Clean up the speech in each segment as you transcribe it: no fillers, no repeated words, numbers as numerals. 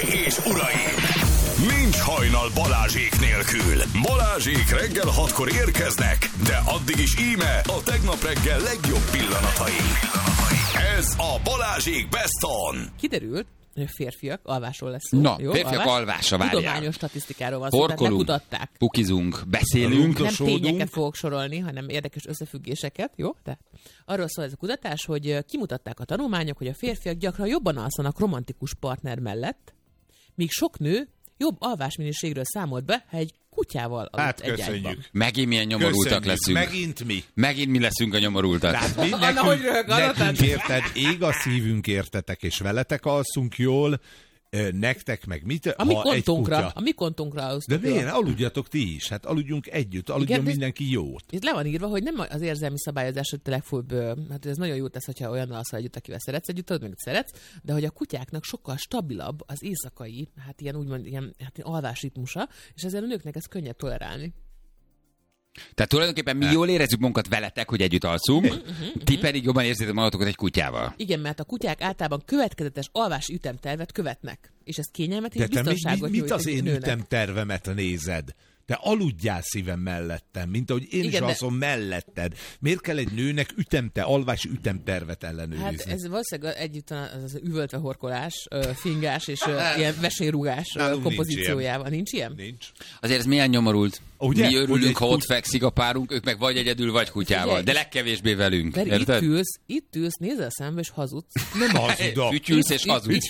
és uraim! Nincs hajnal Balázsék nélkül. Balázsék reggel 6-kor érkeznek, de addig is íme a tegnap reggel legjobb pillanatai. Ez a Balázsék Best On. Kiderült, hogy férfiak alvásról lesz szó. Na, jó? férfiak alvása, várjál. Tudományos statisztikáról van szó, tehát Horkolunk, lekutatták. pukizunk, beszélünk. Nem tényeket fogok sorolni, hanem érdekes összefüggéseket, jó? Tehát arról szól ez a kutatás, hogy kimutatták a tanulmányok, hogy a férfiak gyakran jobban alszanak romantikus partner mellett, míg sok nő jobb alvásminőségről számolt be, ha egy kutyával aludt Hát egy ágyban. köszönjük. Megint milyen nyomorultak leszünk. Megint mi. Megint mi leszünk a nyomorultak. Tehát mi Anna, hogy röhög, nekünk érted, ég a szívünk értetek, és veletek alszunk jól, nektek meg mit? A mi kontunkra De aludtunk. miért? Aludjatok ti is. Hát aludjunk együtt, aludjon Igen, mindenki jót. Itt le van írva, hogy nem az érzelmi szabályozás, hogy te legfőbb, hát ez nagyon jó tesz, hogyha olyan alszol együtt, akivel szeretsz együtt, tudod, meg szeretsz, de hogy a kutyáknak sokkal stabilabb az éjszakai, hát ilyen úgymond ilyen alvásritmusa, és ezzel a nőknek ez könnyebb tolerálni. Tehát tulajdonképpen mi jól érezzük magunkat veletek, hogy együtt alszunk, ti pedig jobban érzitek magatokat egy kutyával. Igen, mert a kutyák általában következetes alvási ütemtervet követnek, és ez kényelmet és De te biztonságot mit nyújt az egy én nőnek. ütemtervemet nézed? Te aludjál szívem mellettem, mint ahogy én is Igen, alszom melletted. Miért kell egy nőnek alvási ütemtervet ellenőrizni? Hát ez valószínűleg együtt az üvöltve horkolás, fingás és ilyen vesélyrúgás Nálunk kompozíciójával. Nincs ilyen? Nincs. Azért ez milyen nyomorult. Ugye? Mi örülünk, Ugye ha ott fekszik a párunk, ők meg vagy egyedül, vagy kutyával. Figyelj, De legkevésbé velünk. Mert Érted? itt ülsz, nézel szembe és hazudsz. Nem hazudok. Fütyülsz és hazudsz.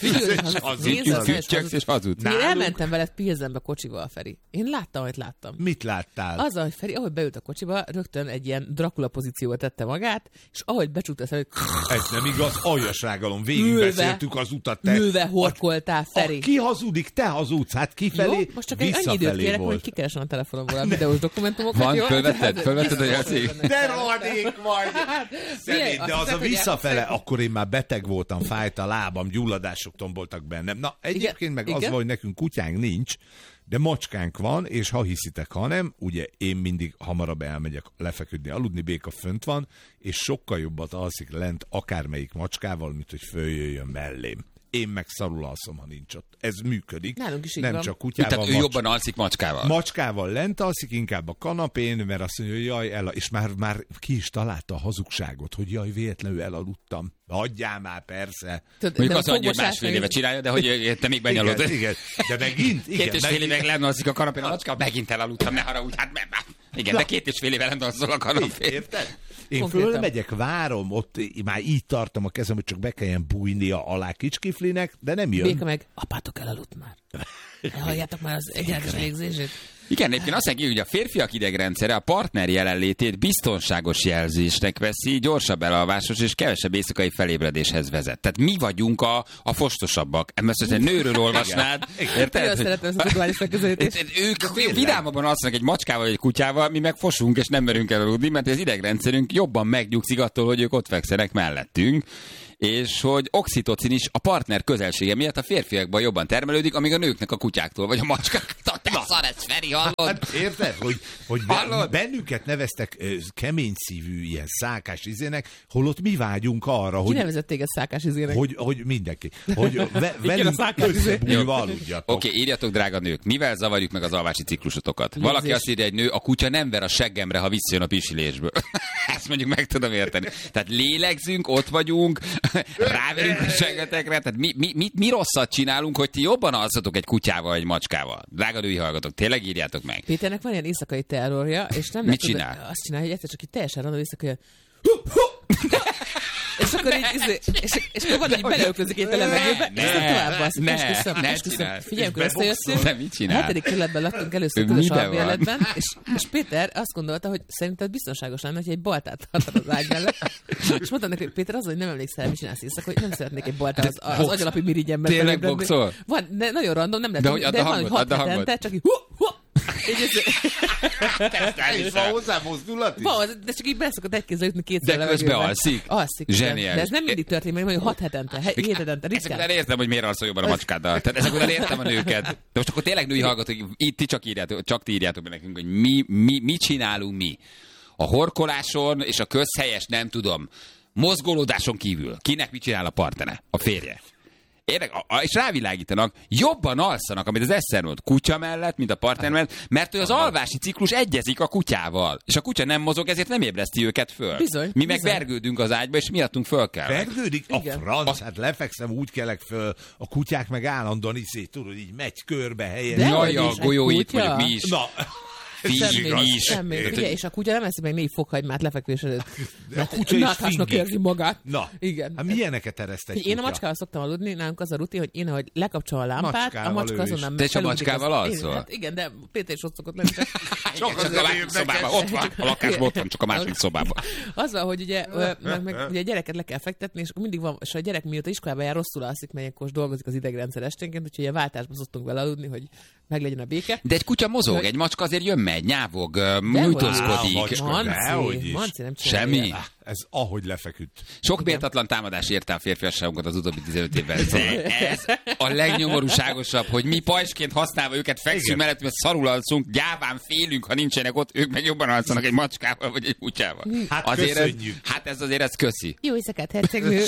Fütyülsz és hazudsz. Én elmentem veled Pilzenbe kocsival, Feri. Én láttam, amit láttam. Mit láttál? Azzal, hogy Feri, ahogy beült a kocsiba, rögtön egy ilyen Dracula pozícióba tette magát, és ahogy becsukta fel, Ez nem igaz, aljasrágalom, végigbeszéltük az utat. Te... ülve horkoltál, Feri. Ki hazudik? Te hazudsz. Hát kifelé, Jó, most csak egy annyi időt visszafelé kérek, volt. hogy kikeresem a telefonomból a videós dokumentumokat. Van, jó? fölvetted a játék? De rohadék vagy! Szemét, de az a visszafele, akkor én már beteg voltam, fájt a lábam, gyulladások tomboltak bennem. Na, egyébként meg az, hogy nekünk kutyánk nincs, de macskánk van, és ha hiszitek, ha nem, ugye én mindig hamarabb elmegyek lefeküdni, aludni, Béka fönt van, és sokkal jobbat alszik lent akármelyik macskával, mint hogy följöjjön mellém. Én meg szarul alszom, ha nincs ott. Ez működik. Nálunk is így nem van. csak kutyával. Tehát ő jobban alszik macskával. Macskával lent alszik, inkább a kanapén, mert azt mondja, hogy jaj, és már ki is találta a hazugságot, hogy jaj, véletlenül elaludtam. Hagyjál már, persze. Mondjuk azt mondja, hogy másfél éve csinálja, de hogy te még benyalod. Igen, de megint. Igen, 2,5 évig lenn a kanapén a macska, megint elaludtam, ne haragudj, hát igen, de 2,5 éve lenn a kanapén. Érted? Én Konkrétan. fölmegyek, várom, ott már így tartom a kezem, hogy csak be kelljen bújnia alá kicskiflinek, de nem jön. Béka meg, apátok elaludt már. Halljátok már az egyenletes légzését. Igen, egyébként azt mondja, hogy a férfiak idegrendszere a partner jelenlétét biztonságos jelzésnek veszi, gyorsabb elalvásos és kevesebb éjszakai felébredéshez vezet. Tehát mi vagyunk a fostosabbak. Ezt egy nőről olvasnád, Nagyon érted? szeretem ezt a tudományos megközelítést. Ők vidámabban alszanak egy macskával vagy egy kutyával, mi meg fosunk és nem merünk elaludni, mert az idegrendszerünk jobban megnyugszik attól, hogy ők ott fekszenek mellettünk. És hogy oxitocin is a partner közelsége miatt a férfiakban jobban termelődik, amíg a nőknek a kutyáktól, vagy a macskáktól. Te szar, ez Feri, hallod? Hát érted, hogy bennünket neveztek kemény szívű, ilyen szákás izének, holott mi vágyunk arra, Ki hogy... nevezett téged szákás izének? Hogy mindenki. Hogy velünk összebújva aludjatok. Oké, írjatok, drága nők, mivel zavarjuk meg az alvási ciklusototokat? Valaki azt írja, egy nő, a kutya nem ver a seggemre, ha visszajön a pisilésből. Ezt mondjuk meg tudom érteni. Tehát lélegzünk, ott vagyunk, ráverünk a seggetekre, tehát mi rosszat csinálunk, hogy ti jobban alszatok egy kutyával, vagy egy macskával? Drága női hallgatók, tényleg írjátok meg. Péternek van ilyen éjszakai terrorja, és nem Mit lehet, csinál? Azt csinálja, hogy egyszer csak így teljesen random éjszaka, és akkor így, és akkor van így beleölközik egy a levegőbe, és aztán tovább baszik. Esküszöm. Figyelj, amikor összejöttünk, De mit csinál? 7. kerületben laktunk először Ő közös miben albérletben, és Péter azt gondolta, hogy szerinted biztonságos lenne, hogy egy baltát tartad az ágy mellett. És mondtam neki, hogy Péter, az, hogy nem emlékszel, mit csinálsz éjszaka, hogy nem szeretnék egy baltát az agyalapi mirigyemben. Tényleg boxol? Van, de nagyon random, nem lehet, de van, hogy 6 hetente, csak így Van hozzá mozdulat is? Van, de csak így beszokott egy kézzel jutni kétszer De közben alszik? Alszik. Zseniális. De ez nem mindig történik, mert mondjuk 6 hetente, 7 hetente, Ezek ritkán. után értem, hogy miért alszol jobban a macskáddal. Tehát ezek után értem a nőket. De most akkor tényleg női hallgatók, itt ti csak ti írjátok be nekünk, hogy mi csinálunk mi. A horkoláson és a közhelyes, nem tudom, mozgolódáson kívül. Kinek mit csinál a partnere? A férje. és rávilágítanak, jobban alszanak, amit az Eszter mondott, kutya mellett, mint a partner mellett, mert hogy az alvási ciklus egyezik a kutyával. És a kutya nem mozog, ezért nem ébreszti őket föl. Mi meg vergődünk az ágyba, és miattunk föl kell. Vergődik? A franc, hát lefekszem, úgy kelek föl, a kutyák meg állandóan tudod, így megy körbe helyen. Jaj, a golyóit mondjuk mi is. Na. Semmi. Ugye, és a kutya nem eszik meg 4 fokhagymát lefekvés előtt. A kutya is fingik. Érzi magát. Na, igen. Hát milyeneket ereszt egy kutya? Én a macskával szoktam aludni, nálunk az a rutin, hogy én, ahogy lekapcsolom a lámpát, a macska azonnal te is a macskával alszol? Hát igen, de Péter is ott szokott lenni. Csak a másik szobában. Ott van, a lakásban ott van, csak a másik szobában. Azzal, hogy ugye, meg ugye a gyereket le kell fektetni, és akkor mindig van, és a gyerek mióta iskolába jár, rosszul alszik, mert ilyenkor dolgozik az idegrendszer esténként, úgyhogy a váltásban szoktunk vele aludni, hogy meglegyen a béke. De egy kutya mozog, egy macska azért jön-megy, nyávog, nyújtózkodik. Manci nem csinálja. Semmi. Ez ahogy lefeküdt. Sok méltatlan támadás érte a férfiasságunkat az utóbbi 15 évben. De ez a legnyomorúságosabb, hogy mi pajsként használva őket fekszünk mellett, mert szarul alszunk, gyáván félünk, ha nincsenek ott, ők meg jobban alszanak egy macskával vagy egy kutyával. Hát azért köszönjük. Ez köszi. Jó éjszakát, hercegnő.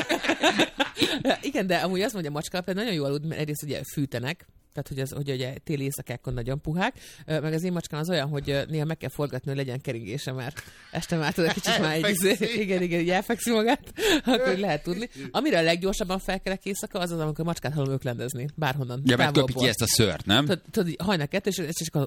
Igen, de amúgy azt mondja, a macska például nagyon jó aludni, mert egyrészt ugye fűtenek, tehát hogy ugye téli éjszakákon nagyon puhák, meg az én macskám az olyan, hogy néha meg kell forgatni, hogy legyen keringése, mert este már tudod, kicsit már így elfekszi magát, akkor lehet tudni. Amire a leggyorsabban felkelek éjszaka, az, amikor a macskát hallom öklendezni, bárhonnan. Ja, meg köpi ki ezt a szőrt, nem? Tudod, hajnal 2, és csak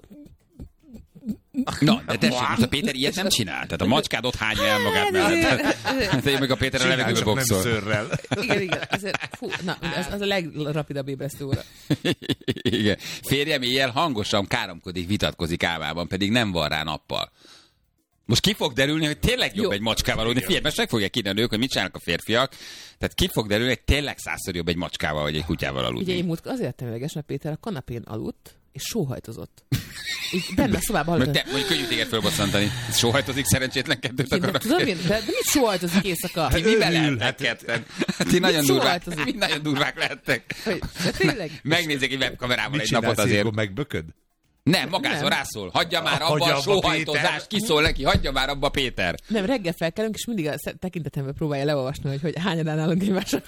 Na, de tessék, most a Péter ilyet nem csinál. Tehát a macskád ott hányja el magát mellett. Én meg a Péter a levegőbe boxol. Nem szőrrel. Igen. Az a legrapidabb ébresztő óra. Igen. Férjem éjjel hangosan káromkodik, vitatkozik álmában, pedig nem van rá nappal. Most ki fog derülni, hogy tényleg jobb egy macskával aludni. Figyelj, most meg fogják kérni a nők, hogy mit csinálnak a férfiak. Tehát ki fog derülni, hogy tényleg 100-szor jobb egy macskával vagy egy kutyával aludni. Ugye én múlt azért temüleges, mert Péter a kanapén aludt, és sóhajtozott. Így benne a szobában hallottam. Mondjuk könnyű téged fölbosszantani. Sóhajtozik, szerencsétlen kettőt akarnak. Tudom én, de mit sóhajtozik éjszaka? Ti mivel lehettek ketten? Ti nagyon durvák lehettek. De tényleg? Megnézzek egy webkamerával mit egy napot azért. Mit megbököd? Nem, magázol, rászól. Hagyja már abba a sóhajtozást, kiszól neki, hagyja már abba Péter. Nem, reggel felkelünk, és mindig a tekintetembe próbálja leolvasni, hogy hányadán állunk egymásra.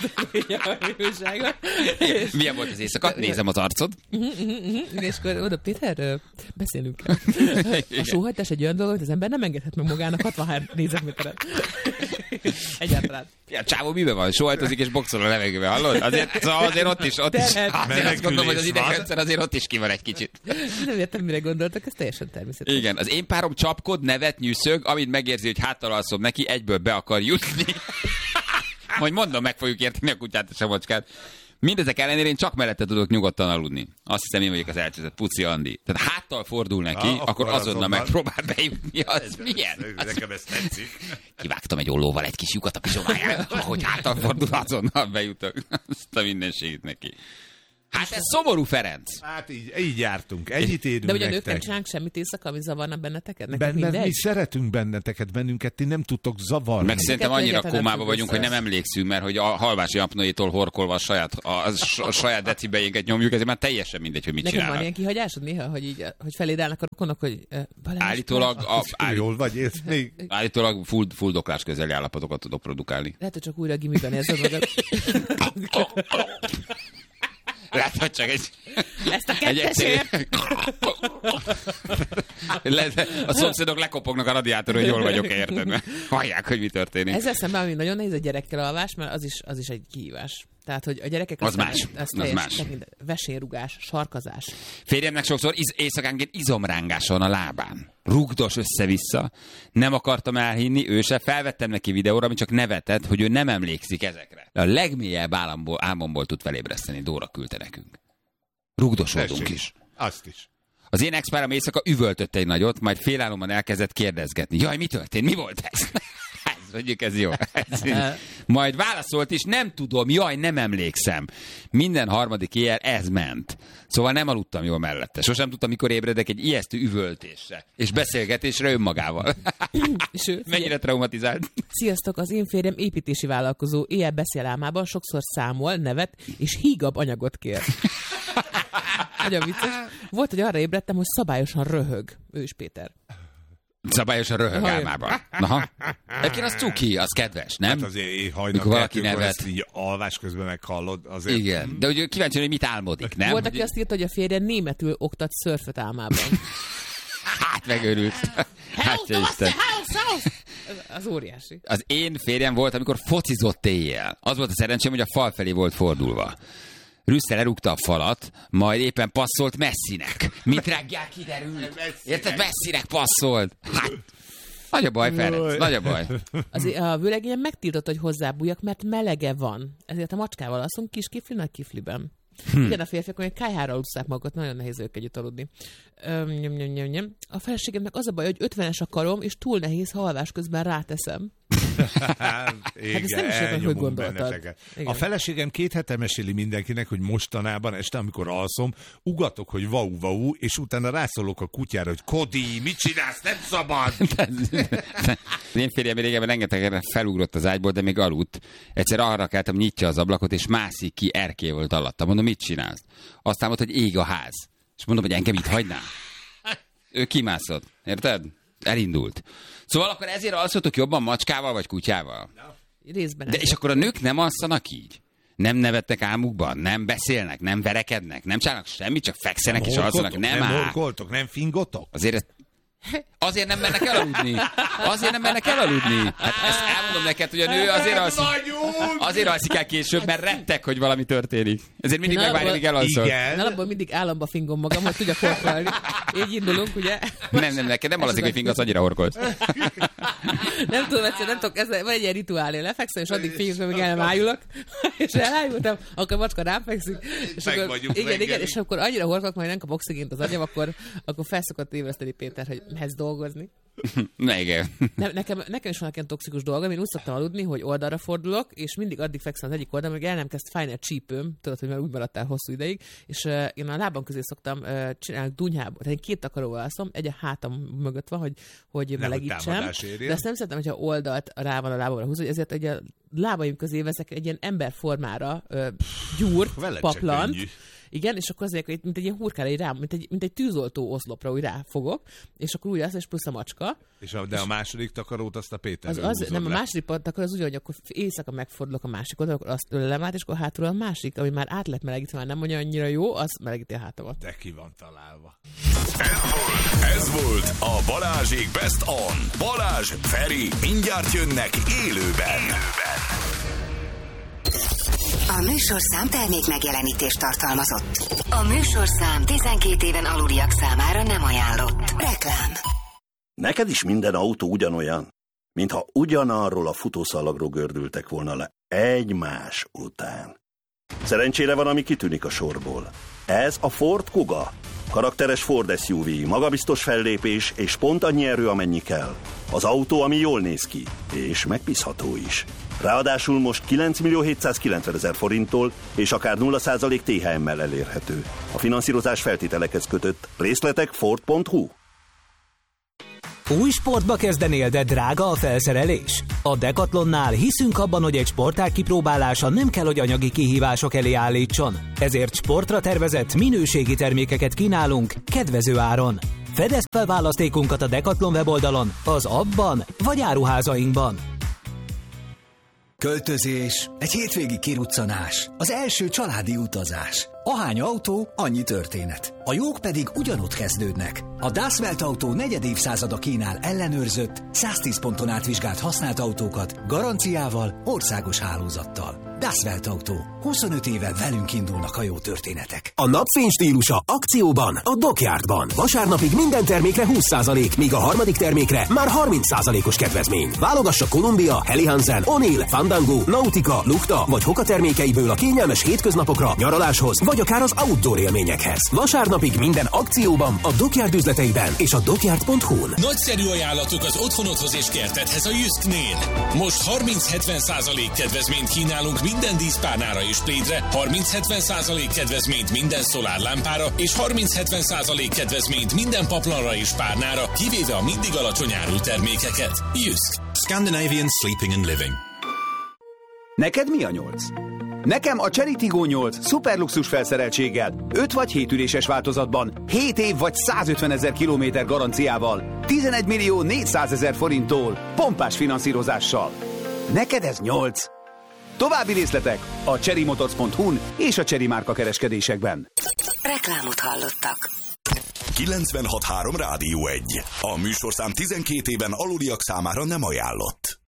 Milyen volt az éjszaka? Nézem az arcod. És akkor oda, Péter, beszélünk kell. A sóhajtás egy olyan dolog, hogy az ember nem engedhet meg magának 63 négyzetméteret. Egyáltalán. Ja, csávó miben van? Sóhajtozik és boxol a levegőben, hallod? Azért ott is. Azt gondolom, hogy az idegrendszer azért ott is ki van egy kicsit. Nem értem, mire gondoltak, ez teljesen természetes. Igen, az én párom csapkod, nevet, nyűszög, amint megérzi, hogy háttal alszom neki, egyből be akar jutni. Majd mondom, meg fogjuk érteni a kutyát és a macskát. Mindezek ellenére én csak mellette tudok nyugodtan aludni. Azt hiszem, én vagyok az elcseszett Puci Andi. Tehát háttal fordul neki, akkor azonnal megpróbál bejutni. Az milyen? Nekem ez tetszik. Kivágtam egy ollóval egy kis lyukat a pizsomáján, ahogy háttal fordul, azonnal bejutok. Azt a mindenségét neki. Hát ez szomorú, Ferenc. Hát így jártunk. Ennyit érünk. De ugye a nők nem csinálnak semmit éjszaka, ami zavarna benneteket? Mi szeretünk benneteket, bennünket ti nem tudtok zavarni. Meg szerintem annyira kómába vagyunk, hogy nem emlékszünk, mert hogy a halvási apnoétól horkolva a saját decibejénket nyomjuk, ezért már teljesen mindegy, hogy mit csinálnak. Nekem van ilyen kihagyásod néha, hogy feléd állnak a rokonok, hogy állítólag jól vagy, érsz még? Állítólag fuldoklás közeli állapotokat tudok produkálni. Lehet, hogy csak újra gimiben érzed magad. Lehet, hogy csak ezt a kettesért. A szomszédok lekopognak a radiátorról, hogy jól vagyok, érted? Hallják, hogy mi történik. Ezzel szemben, ami nagyon nehéz a gyerekkel alvás, mert az is egy kihívás. Tehát, hogy a gyerekek... Az más. Vesérrugás, sarkazás. Férjemnek sokszor éjszakánként izomrángás van a lábán. Rugdos össze-vissza. Nem akartam elhinni, ő se. Felvettem neki videóra, ami csak nevetett, hogy ő nem emlékszik ezekre. De a legmélyebb álmomból tud felébreszteni. Dóra küldte nekünk. Rugdosodunk is. Azt is. Az én ex-párom éjszaka üvöltött egy nagyot, majd félálomban elkezdett kérdezgetni. Jaj, mi történt? Mi volt ez? Mondjuk ez jó. Majd válaszolt is, nem tudom, jaj, nem emlékszem. Minden harmadik éjjel ez ment. Szóval nem aludtam jól mellette. Sosem tudtam, mikor ébredek egy ijesztő üvöltésre és beszélgetésre önmagával. Mennyire traumatizált. Sziasztok, az én férjem építési vállalkozó. Éjjel beszél álmában, sokszor számol, nevet, és hígabb anyagot kér. Nagyon vicces. Volt, hogy arra ébredtem, hogy szabályosan röhög. Ő is Péter. Szabályosan röhög álmában. Aha. Egyébként az cuki, az kedves, nem? Hát azért hajnal valaki nevet. Ezt így alvás közben meghallod. Azért... Igen, de ugye kíváncsi, hogy mit álmodik, nem? Volt, aki azt írta, hogy a férje németül oktat szörföt álmában. Hát megőrült. Hát Isten. Az óriási. Az én férjem volt, amikor focizott éjjel. Az volt a szerencsém, hogy a fal felé volt fordulva. Rüsszel elrúgta a falat, majd éppen passzolt Messinek. Mint reggel kiderült. Érted? Messinek passzolt. Hát, nagy a baj, Ferenc, nagy a baj. A vőlegényem megtiltott, hogy hozzábújjak, mert melege van. Ezért a macskával alszom kis kifli, nagy kifliben. Igen, a férfiak, hogy kályhára alusszák magukat, nagyon nehéz ők együtt aludni. A feleségemnek az a baj, hogy 50-es a karom, és túl nehéz, ha alvás közben ráteszem. Hát ezt nem is értem, hogy gondoltad. A feleségem 2 hete meséli mindenkinek, hogy mostanában este, amikor alszom, ugatok, hogy vau, és utána rászólok a kutyára, hogy Kodi, mit csinálsz, nem szabad! Én férjem régebben rengetegre felugrott az ágyból, de még aludt. Egyszer arra keltem, nyitja az ablakot, és mászik ki, erkély volt alatta. Mondom, mit csinálsz? Aztán mondta, hogy ég a ház. És mondom, hogy engem itt hagynál. Ő kimászott, érted? Elindult. Szóval akkor ezért alszotok jobban macskával vagy kutyával? Részben. De és akkor a nők nem alszanak így? Nem nevetnek álmukban? Nem beszélnek? Nem verekednek? Nem csinálnak semmit? Csak fekszenek és alszanak? Nem horkoltok? Nem fingotok? Azért nem mennek elaludni. Hát ezt elmondom neked, hogy a nő azért alszik el később, mert rettek, hogy valami történik. Ezért mindig megvárja, míg elalszol. Igen. Alapból mindig államba fingom magam, hogy tudjak horkolni. Így indulunk, ugye? Nem, neked nem alazik, hogy fingasz, annyira horkolsz. Nem tudom, nem tudok, ez vagy egy ilyen rituálé. Lefekszem, és addig fingom, amíg el nem ájulok. És elájultam, akkor a macska rám fekszik. Igen, és akkor annyira horkolok, majd nem kap oxigént az agyam, akkor felszokott ébreszteni Péter, hogy mehetsz dolgozni. Na igen. Nekem is vannak ilyen toxikus dolgom, én úgy szoktam aludni, hogy oldalra fordulok, és mindig addig fekszem az egyik oldalon, hogy el nem kezd fájni a csípőm, tudod, hogy már úgy maradtál hosszú ideig, és én a lábam közé szoktam csinálni dunyhába, tehát én 2 takaróval alszom, egy a hátam mögött van, hogy melegítsem, de azt nem szeretem, hogyha oldalt rá van a lábamra húzva, ezért egy a lábaim közé veszek egy ilyen emberformára gyúrt, paplant. Igen, és akkor azért, mint egy ilyen hurkára, mint egy tűzoltó oszlopra úgy ráfogok, és akkor úgy az, és plusz a macska. De a második takarót azt a Péter nem, a második takar az úgy, hogy akkor éjszaka megfordulok a másik oldalra, akkor azt ölelem át, és akkor hátul a másik, ami már át lett melegítve, már nem mondja annyira jó, az melegíti a hátamat. De ki van találva. Ez volt a Balázsék Best On. Balázs, Feri, mindjárt jönnek élőben. A műsorszám termék megjelenítést tartalmazott. A műsorszám 12 éven aluliak számára nem ajánlott. Reklám. Neked is minden autó ugyanolyan, mintha ugyanarról a futószalagról gördültek volna le egymás után. Szerencsére van, ami kitűnik a sorból. Ez a Ford Kuga. Karakteres Ford SUV, magabiztos fellépés és pont annyi erő, amennyi kell. Az autó, ami jól néz ki, és megbízható is. Ráadásul most 9.790.000 forinttól és akár 0% THM-mel elérhető. A finanszírozás feltételekhez kötött. Részletek Ford.hu. Új sportba kezdenél, de drága a felszerelés? A Decathlonnál hiszünk abban, hogy egy sportág kipróbálása nem kell, hogy anyagi kihívások elé állítson. Ezért sportra tervezett, minőségi termékeket kínálunk kedvező áron. Fedezd fel választékunkat a Decathlon weboldalon, az appban vagy áruházainkban. Költözés, egy hétvégi kiruccanás, az első családi utazás. Ahány autó, annyi történet. A jók pedig ugyanott kezdődnek. A Das Welt Autó 4. évszázada kínál ellenőrzött, 110 ponton átvizsgált használt autókat, garanciával, országos hálózattal. Das Welt Autó. 25 éve velünk indulnak a jó történetek. A napfény stílusa akcióban a Dockyardban. Vasárnapig minden termékre 20%, míg a harmadik termékre már 30%-os kedvezmény. Válogassa Columbia, Helly Hansen, O'Neill, Fandango, Nautica, Lukta vagy Hoka termékeiből a kényelmes hétköznapokra, nyaraláshoz vagy akár az outdoor élményekhez. Vasárnapig minden akcióban a Dockyard üzleteiben és a dockyard.hu-n. Nagyszerű ajánlatok az otthonodhoz és kertedhez a Jysknél. Most 30-70% kedvezményt kínálunk minden díszpárnára és plédre, 30-70% kedvezményt minden szolárlámpára és 30-70% kedvezményt minden paplanra és párnára, kivéve a mindig alacsony árú termékeket. Jysk. Scandinavian Sleeping and Living. Neked mi a 8? Nekem a Chery Tiggo 8 szuperluxus felszereltséggel, 5 vagy 7 üléses változatban, 7 év vagy 150 000 kilométer garanciával, 11 millió 400 000 forinttól, pompás finanszírozással. Neked ez 8. További részletek a cherrymotors.hu-n és a Chery márka kereskedésekben. Reklámot hallottak. 96.3 Rádió 1. A műsorszám 12 éven aluliak számára nem ajánlott.